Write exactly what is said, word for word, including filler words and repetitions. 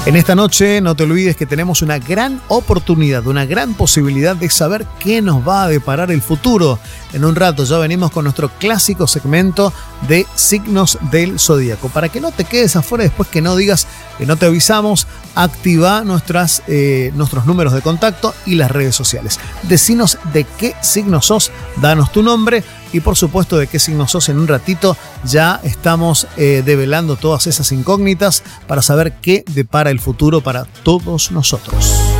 En esta noche no te olvides que tenemos una gran oportunidad, una gran posibilidad de saber qué nos va a deparar el futuro. En un rato ya venimos con nuestro clásico segmento de signos del zodíaco. Para que no te quedes afuera después, que no digas que no te avisamos, activa nuestras, eh, nuestros números de contacto y las redes sociales. Decinos de qué signo sos, danos tu nombre y por supuesto de qué signo sos. En un ratito ya estamos eh, develando todas esas incógnitas para saber qué depara el futuro para todos nosotros.